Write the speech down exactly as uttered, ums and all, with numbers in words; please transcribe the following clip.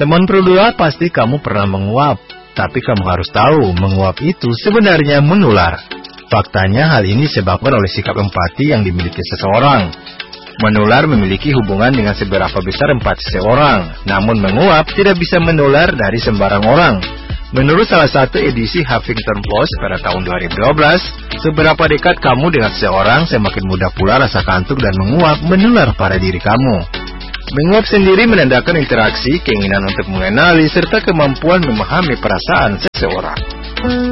Teman perlulah pasti kamu pernah menguap, tapi kamu harus tahu menguap itu sebenarnya menular. Faktanya hal ini disebabkan oleh sikap empati yang dimiliki seseorang. Menular memiliki hubungan dengan seberapa besar empati seseorang, namun menguap tidak bisa menular dari sembarang orang. Menurut salah satu edisi Huffington Post pada tahun dua ribu dua belas, seberapa dekat kamu dengan seseorang, semakin mudah pula rasa kantuk dan menguap menular pada diri kamu. Menguap sendiri menandakan interaksi, keinginan untuk mengenali, serta kemampuan memahami perasaan seseorang.